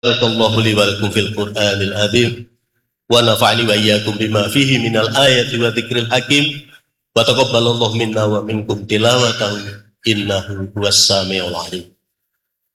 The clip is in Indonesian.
Barakallahu li wa lakum fil Qur'anil azim wa nafa'ani wa iyyakum bima fihi minal ayati wa dzikril hakim wa taqabbalallahu minna wa minkum tilawatahu innahu huwas samiul alim.